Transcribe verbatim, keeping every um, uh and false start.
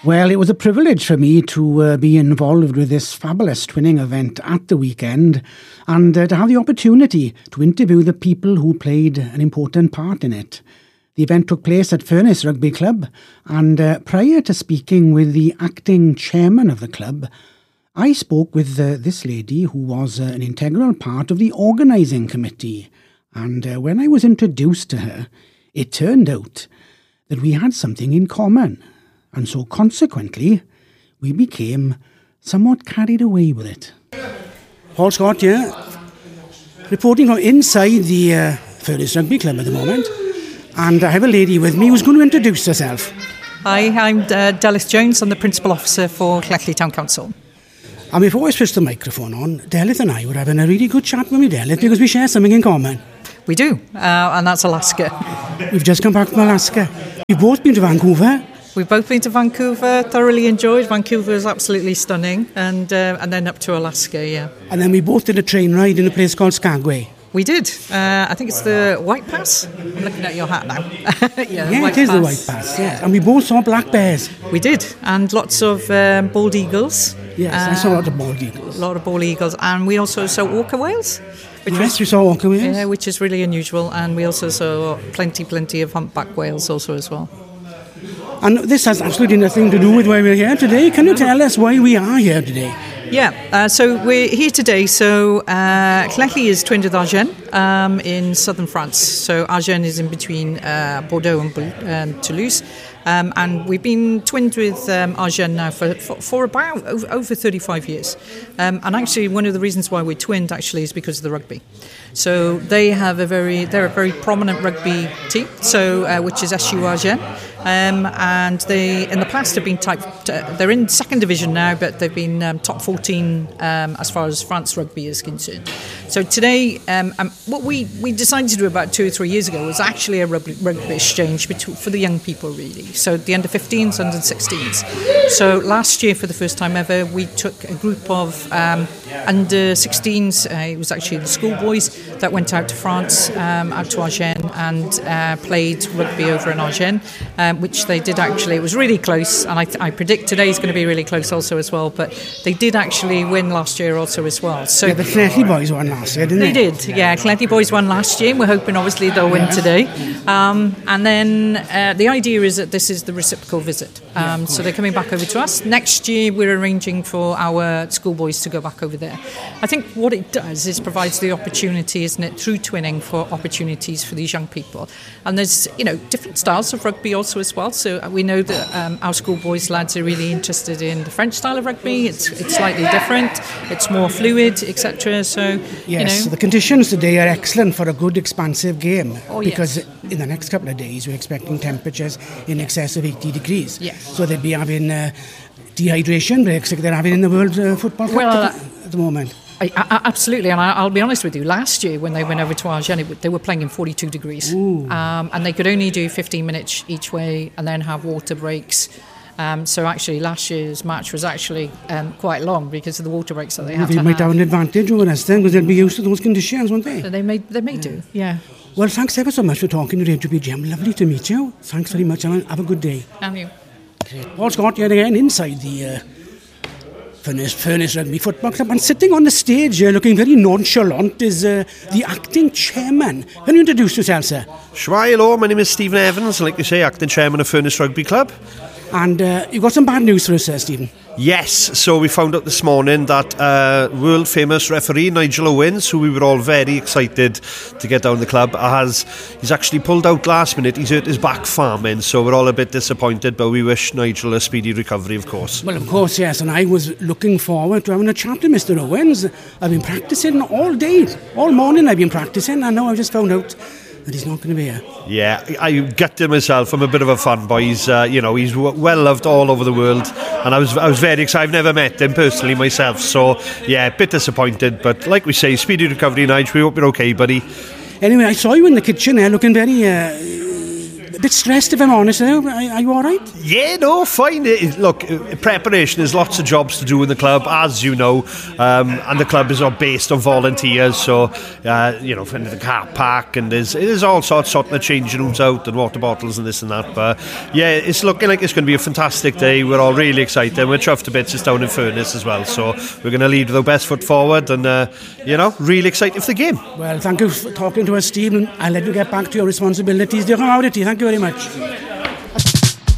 Well, it was a privilege for me to uh, be involved with this fabulous twinning event at the weekend and uh, to have the opportunity to interview the people who played an important part in it. The event took place at Furness Rugby Club, and uh, prior to speaking with the acting chairman of the club, I spoke with uh, this lady who was uh, an integral part of the organising committee. And uh, when I was introduced to her, it turned out that we had something in common. And so consequently, we became somewhat carried away with it. Paul Scott here, reporting from inside the uh, Furness Rugby Club at the moment. And I have a lady with me who's going to introduce herself. Hi, I'm uh, Dallas Jones. I'm the Principal Officer for Cleckley Town Council. And before I switch the microphone on, Delith and I were having a really good chat with me, Delith, because we share something in common. We do, uh, and that's Alaska. We've just come back from Alaska. We've both been to Vancouver. We've both been to Vancouver, thoroughly enjoyed. Vancouver is absolutely stunning, and uh, and then up to Alaska, yeah. And then we both did a train ride in a place called Skagway. We did. Uh, I think it's the White Pass. I'm looking at your hat now. yeah, yeah it is Pass. The White Pass, yeah. And we both saw black bears. We did, and lots of um, bald eagles. Yes, uh, I saw a lot of bald eagles. A lot of bald eagles, and we also saw orca whales. Which yes, was, we saw orca whales. Yeah, which is really unusual, and we also saw plenty, plenty of humpback whales also as well. And this has absolutely nothing to do with why we're here today. Can you tell us why we are here today? Yeah, uh, so we're here today. So uh, Cleckley is twinned with Agen um, in southern France. So Agen is in between uh, Bordeaux and um, Toulouse. Um, and we've been twinned with um, Agen now for, for, for about over, over thirty-five years. Um, and actually, one of the reasons why we're twinned actually is because of the rugby. So they have a very, they're a very prominent rugby team. So uh, which is S U Agen. Um, and they, in the past, have been type. Uh, they're in second division now, but they've been um, top fourteen um, as far as France rugby is concerned. So today, um, um, what we, we decided to do about two or three years ago was actually a rugby, rugby exchange between, for the young people, really. So the under fifteens, under sixteens. So last year, for the first time ever, we took a group of um, under sixteens. Uh, it was actually the schoolboys that went out to France, um, out to Agen, and uh, played rugby over in Agen. Um, which they did actually. It was really close, and I, I predict today is going to be really close also as well, but they did actually win last year also as well. So yeah, the Cleckley boys won last year, didn't they? They did, yeah. Cleckley boys won last year. We're hoping obviously they'll win today. Um, and then uh, the idea is that this is the reciprocal visit. Um, yeah, so they're coming back over to us. Next year we're arranging for our schoolboys to go back over there. I think what it does is provides the opportunity, isn't it, through twinning for opportunities for these young people. And there's, you know, different styles of rugby also as well. So we know that um, our schoolboys lads are really interested in the French style of rugby. It's it's slightly different. It's more fluid, et cetera. So yes, you know, so the conditions today are excellent for a good expansive game. Oh, because yes. in the next couple of days we're expecting temperatures in excess of eighty degrees. Yes. So they'll be having uh, dehydration breaks like they're having in the World uh, Football Cup well, uh, at the moment. I, I, absolutely, and I, I'll be honest with you. Last year, when they went over to Agen, they were playing in forty-two degrees, um, and they could only do fifteen minutes each way, and then have water breaks. Um, so actually, last year's match was actually um, quite long because of the water breaks that they had. They to might have. have an advantage over us then, because they'll be used to those conditions, won't they? So they may, they may yeah. do, yeah. Well, thanks ever so much for talking to Radio B G M. Lovely to meet you. Thanks very much, and have a good day. And you. Paul Scott here again inside the. Uh, Furness, Furness Rugby Football Club, and sitting on the stage here looking very nonchalant is uh, the acting chairman. Can you introduce yourself, sir? Shwai, hello, my name is Stephen Evans, like you say, acting chairman of Furness Rugby Club. And uh, you've got some bad news for us, sir, Stephen. Yes, so we found out this morning that uh, world famous referee Nigel Owens, who we were all very excited to get down the club, has he's actually pulled out last minute. He's hurt his back farming, so we're all a bit disappointed, but we wish Nigel a speedy recovery, of course. Well, of course, yes, and I was looking forward to having a chat to Mister Owens. I've been practising all day, all morning I've been practising, and now I've just found out that he's not going to be here. Yeah, I get him myself. I'm a bit of a fanboy. He's, uh, you know, he's w- well loved all over the world, and I was, I was very excited. I've never met him personally myself, so yeah, a bit disappointed. But like we say, speedy recovery, Nigel. We hope you're okay, buddy. Anyway, I saw you in the kitchen there, looking very, uh, a bit stressed, if I'm honest. Are you, are you all right? Yeah, no, fine. It, look, preparation, there's lots of jobs to do in the club, as you know, um, and the club is all based on volunteers, so, uh, you know, in the car park, and there's, there's all sorts, sorting of changing rooms out, and water bottles and this and that, but yeah, it's looking like it's going to be a fantastic day. We're all really excited. We're chuffed to bits. It's down in Furness as well, so we're going to lead with our best foot forward, and, uh, you know, really excited for the game. Well, thank you for talking to us, Steve, and I'll let you get back to your responsibilities. Thank you very much.